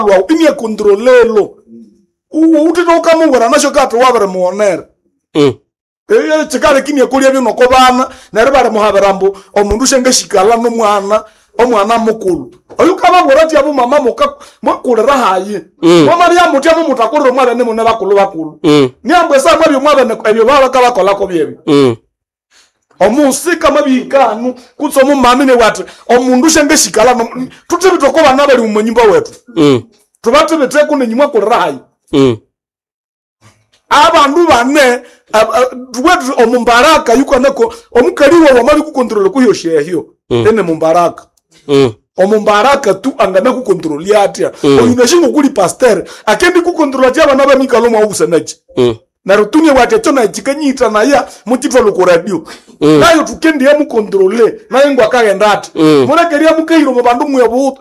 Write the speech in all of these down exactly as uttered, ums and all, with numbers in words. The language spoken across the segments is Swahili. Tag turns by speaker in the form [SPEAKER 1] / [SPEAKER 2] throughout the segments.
[SPEAKER 1] wa imye controlelo utito kama ngora nasho kato wabere muonera
[SPEAKER 2] mm
[SPEAKER 1] eh chikale kimye kulia bino ko bana na ribare muhaberambo omundu shenge shikala no mwana omwana mukulu oyukaba ngorati abo mama muka makulera hayi mama ya mutia mu mutakurro mwana ne munaba bakulu bakulu ni ambwe sa mwa mwana ne ebyo baba kala kola ko byebyo
[SPEAKER 2] mm
[SPEAKER 1] omusika mabikanu kutso mu mami ne watu omundu shenge shikala no tutibito ko bana bali mu nyumba wetu
[SPEAKER 2] mm
[SPEAKER 1] tubate beteko ne nyumwa kulera hayi
[SPEAKER 2] mm
[SPEAKER 1] abandu bane wetu omumbaraka yuko nako omukaliwa wa mali ku control ku yoshe hiyo ene mumbaraka
[SPEAKER 2] mm
[SPEAKER 1] omumbaraka tu angana ku control yatia oyunashingo kuli pasteur akendi ku control atia bana ba mikalo mwa usanaji
[SPEAKER 2] mm
[SPEAKER 1] na rutunye wate tona jikanyita na ya mutitwa lo radio nayo tukendi ya mu control nayo ngwa kagendati mura keria mukairo mu bandu mu yabu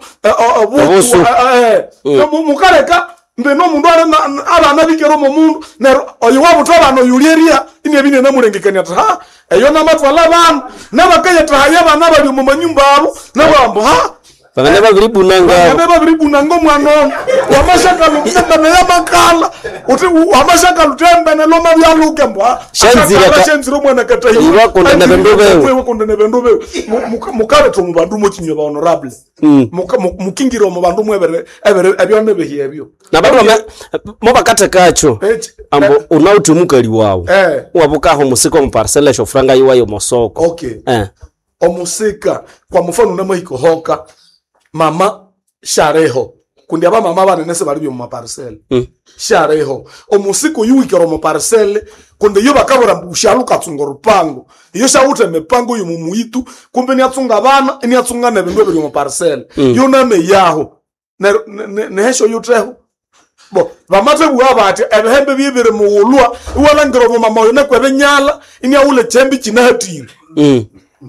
[SPEAKER 1] eh mukareka mbeno mundu ana abana bikero mu mundu na oyo wabuto abana yuliria ine bine na murengekanya ha eyo na matwala bana na bakaya tahaya bana bali mu manyumba abo na bambo ha
[SPEAKER 2] bana bagribu nanga
[SPEAKER 1] bana bagribu nango mwana wamashaka lutemba na yamakala uti wamashaka lutemba na loma bya lukemba
[SPEAKER 2] shanzira
[SPEAKER 1] shanzira mwana katayi
[SPEAKER 2] wako ndana bendo bewe
[SPEAKER 1] wako ndana bendo bewe mukare to mu bandu mu kinyo ba honorable mukingiro mu bandu mwebere ebere ebyone behiye ebyo
[SPEAKER 2] na bandu mo bakate kacho ambo unauti mukali wawo wabukaho musiko mu parcelle sho franga yiwayo mosoko
[SPEAKER 1] okay eh omusika kwa mfano na mahiko hoka mama shareho kundi aba mama bana nese bali byo mu parcelle
[SPEAKER 2] mm.
[SPEAKER 1] shareho omusiko yuwikero mu parcelle kundi yo bakabura mbushalu katsungo rupango iyo shawute mepango yo mumuitu kumbe ni atsunga bana ni atsunga na bindu byo mu parcelle mm. yo na me yaho ne ne hesho yutreho bo bamate buwa bati ebehembe bibere mu wulwa wala ngero mu mama yo ne kwebenyala ini awule chembi chinatiri
[SPEAKER 2] mm.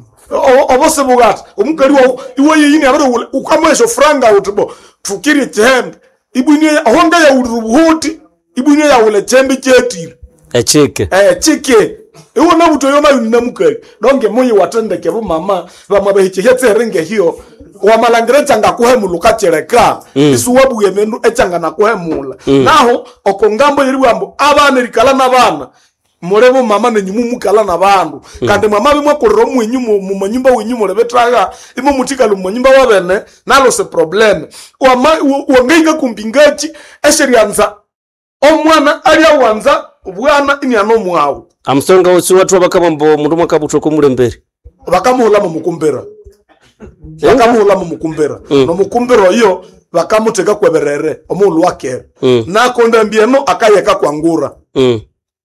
[SPEAKER 1] obose bugata omukali wa iwe yini abaro ukamwesho franga utubo tukiri tembe ibunye honga ya urubuhuti ibunye ya ule tembe chetiri
[SPEAKER 2] echike
[SPEAKER 1] eh chike iwe na buto yoma yuna mukali donge moyi watendeke bu mama bamabehiche yetse renge hiyo wa malangire changa kuhemulu kachereka mm. isuwabu yemendu echanga na kuhemula mm. naho okongambo yiri wambo abana rikala na bana morebo mama ne nyumu mukala na bandu mm. kandi mama bimwe korro mwenyu mu manyumba wenyu mo lebetraga imo mutikalo mu manyumba wabene nalo se problem wa wangenga kumbingachi esherianza omwana ali awanza bwana ini anomwawo
[SPEAKER 2] amsonga usi watu bakambo mundu mwakabuto ko mulembere
[SPEAKER 1] bakamuhula mu mukumbera bakamuhula mu mukumbera mm. no mukumbera yo bakamuteka kweberere omulu wake mm. na kondambieno akayeka kwangura
[SPEAKER 2] mm.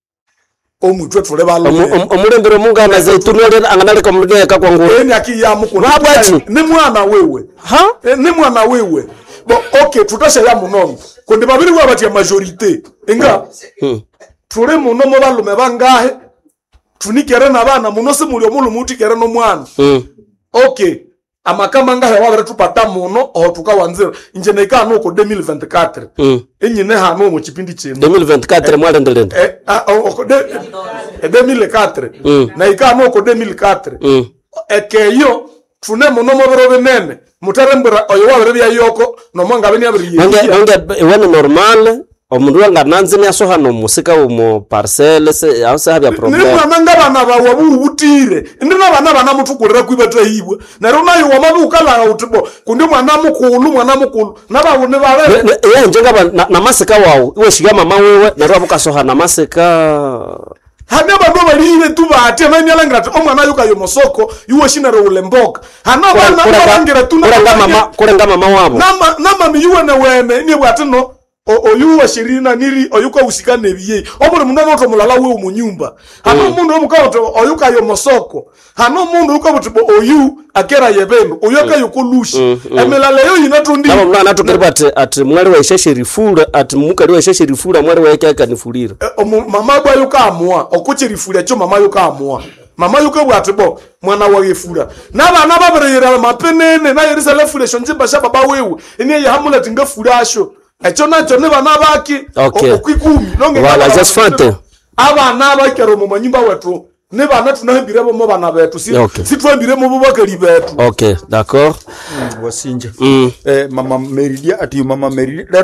[SPEAKER 1] omutwe tule balo
[SPEAKER 2] omulembero munga na zaituni ole anganale ko mulege ka kwangura
[SPEAKER 1] eni akiyamu kuna abati ni mwana wewe
[SPEAKER 2] ha
[SPEAKER 1] e, ni mwana wewe bo okay tutasha ya munono kundi babiri wabati ya majorite inga hmm. tule munomo balume bangahe tunikere na bana munose mulyo mulu mutikere no mwana
[SPEAKER 2] hmm.
[SPEAKER 1] okay amakama ngahe wabere tupata muno o tukawanzira inje neka no ko deux mille vingt-quatre
[SPEAKER 2] mm.
[SPEAKER 1] enyine hano mu kipindi chino
[SPEAKER 2] deux mille vingt-quatre eh, mwale ndelende
[SPEAKER 1] eh o de deux mille quatre mm. na ika no ko deux mille quatre
[SPEAKER 2] mm.
[SPEAKER 1] ekeyo tune muno mobero benene mutarembera oyo wabere bya yoko no mwanga beni abiri
[SPEAKER 2] nge nge wene normal omundu wanga nanzi ni asoha no musika umo parcelle se ase habya problem
[SPEAKER 1] ni mwana ngabana bawa bubutire ndina bana bana mutukurira kwibata hibwe na rona yo wamabu kala utibo kundi mwana mukulu mwana mukulu nabawone bale
[SPEAKER 2] eh njenga na, na masika wawo iwe shiga mama wewe na rwa bukasoha na masika
[SPEAKER 1] hana bando baliwe tu bate na nyala ngati omwana yuka yo mosoko yuwe shinaro ulemboka hana bana barangira tu na
[SPEAKER 2] mama kurenga mama wabo
[SPEAKER 1] nama nama miyuwe na wene ni bwatino oyu wa shirina niri oyuka usikane biye omuri mundu noto mulala we mu nyumba hano mundu omukato oyuka yo mosoko hano mundu ukabuti oyu akera yebendo oyuka yokulushi emelale yo yinatundi
[SPEAKER 2] aba mwana atokerbate ati mwali wa isheshe rifura ati mukali wa isheshe rifura mwali wa yake akanifulira
[SPEAKER 1] mama bwa yuka amua okuchi rifura cyo mama yuka amua mama yuka bwati bo mwana wa yefura nabana baberera mapenene na yerisa lefulation nzimba baba wewe ine yahamula tingafurasho echo nacho ne bana baki
[SPEAKER 2] okay.
[SPEAKER 1] okwikumi
[SPEAKER 2] nonge wala just fante
[SPEAKER 1] abana bakero mu manyumba wetu ne bana tunahembire bo bana betu si
[SPEAKER 2] Okay.
[SPEAKER 1] si twambire mu bubakari betu.
[SPEAKER 2] Okay, d'accord.
[SPEAKER 3] wasinja
[SPEAKER 2] Mm.
[SPEAKER 3] eh mama Meridia ati mama Meridia